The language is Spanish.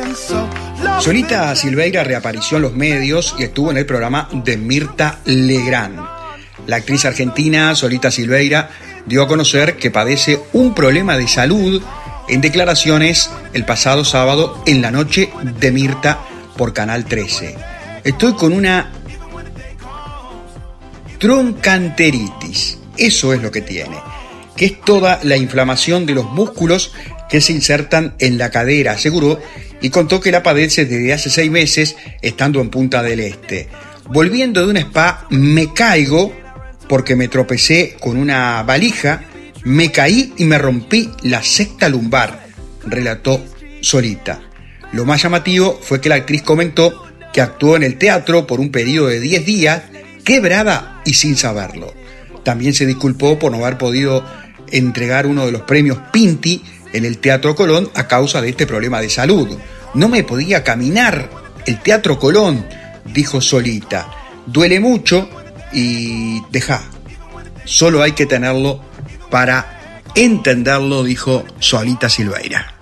Solita Silveira reapareció en los medios y estuvo en el programa de Mirta Legrand. La actriz argentina Solita Silveira dio a conocer que padece un problema de salud en declaraciones el pasado sábado en la noche de Mirta por Canal 13. Estoy con una trochanteritis, eso es lo que tiene, que es toda la inflamación de los músculos que se insertan en la cadera, aseguró, y contó que la padece desde hace 6 meses estando en Punta del Este. Volviendo de un spa me caigo porque me tropecé con una valija, me caí y me rompí la sexta lumbar, relató Solita. Lo más llamativo fue que la actriz comentó que actuó en el teatro por un periodo de 10 días, quebrada y sin saberlo. También se disculpó por no haber podido entregar uno de los premios Pinti en el Teatro Colón a causa de este problema de salud. No me podía caminar el Teatro Colón, dijo Solita. Duele mucho y solo hay que tenerlo para entenderlo, dijo Solita Silveira.